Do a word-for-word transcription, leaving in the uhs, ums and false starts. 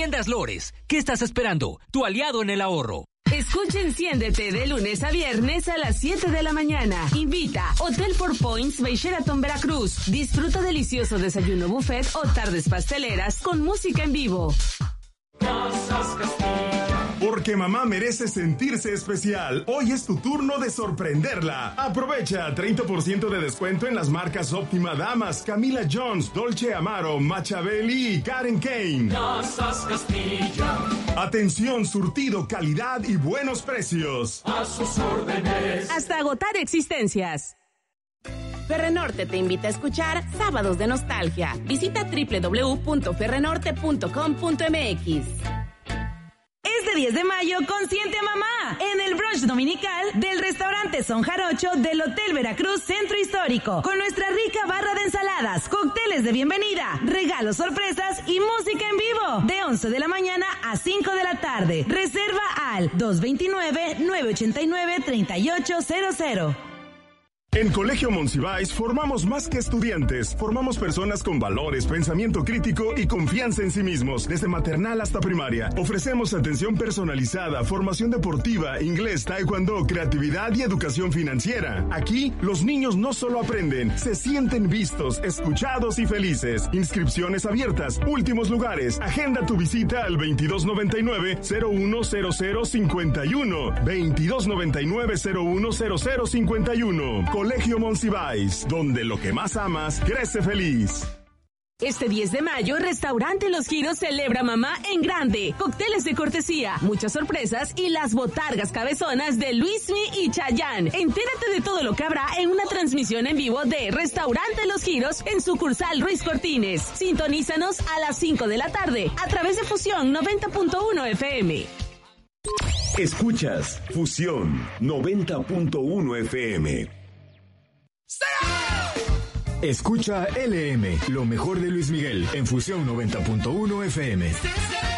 Tiendas Lores. ¿Qué estás esperando? Tu aliado en el ahorro. Escucha Enciéndete de lunes a viernes a las siete de la mañana. Invita Hotel Four Points by Sheraton Veracruz. Disfruta delicioso desayuno buffet o tardes pasteleras con música en vivo. Casas Castilla. Porque mamá merece sentirse especial. Hoy es tu turno de sorprenderla. Aprovecha treinta por ciento de descuento en las marcas Óptima Damas, Camila Jones, Dolce Amaro, Machiavelli y Karen Kane. Casas Castilla. Atención, surtido, calidad y buenos precios. A sus órdenes. Hasta agotar existencias. Ferrenorte te invita a escuchar Sábados de Nostalgia. Visita doble u doble u doble u punto ferrenorte punto com punto m x. Este diez de mayo, consiente a mamá en el brunch dominical del restaurante Son Jarocho del Hotel Veracruz Centro Histórico, con nuestra rica barra de ensaladas, cócteles de bienvenida, regalos, sorpresas y música en vivo, de once de la mañana a cinco de la tarde. Reserva al dos dos nueve, nueve ocho nueve, tres ocho cero cero. En Colegio Monsiváis formamos más que estudiantes, formamos personas con valores, pensamiento crítico y confianza en sí mismos, desde maternal hasta primaria. Ofrecemos atención personalizada, formación deportiva, inglés, taekwondo, creatividad y educación financiera. Aquí, los niños no solo aprenden, se sienten vistos, escuchados y felices. Inscripciones abiertas, últimos lugares. Agenda tu visita al veintidós noventa y nueve, cero uno cero cero cincuenta y uno, veintidós noventa y nueve, cero uno cero cero cincuenta y uno. Colegio Monsiváis, donde lo que más amas crece feliz. Este diez de mayo, Restaurante Los Giros celebra mamá en grande. Cócteles de cortesía, muchas sorpresas y las botargas cabezonas de Luismi y Chayanne. Entérate de todo lo que habrá en una transmisión en vivo de Restaurante Los Giros en sucursal Ruiz Cortines. Sintonízanos a las cinco de la tarde a través de Fusión noventa punto uno F M. Escuchas Fusión noventa punto uno F M. Escucha L M, lo mejor de Luis Miguel, en Fusión noventa punto uno F M.